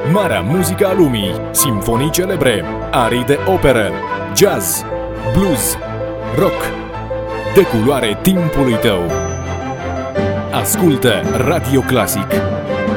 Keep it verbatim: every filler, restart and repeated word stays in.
Marea muzică a lumii, simfonii celebre, arii de operă, jazz, blues, rock, de culoare timpului tău. Ascultă Radio Classic.